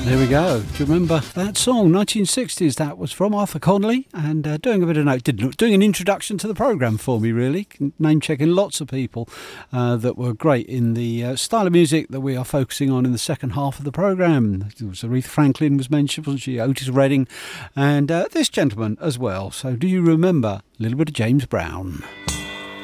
There we go. Do you remember that song? 1960s. That was from Arthur Conley, and doing a bit of doing an introduction to the programme for me, really. Name checking lots of people that were great in the style of music that we are focusing on in the second half of the programme. Aretha Franklin was mentioned, wasn't she? Otis Redding, and this gentleman as well. So, do you remember a little bit of James Brown?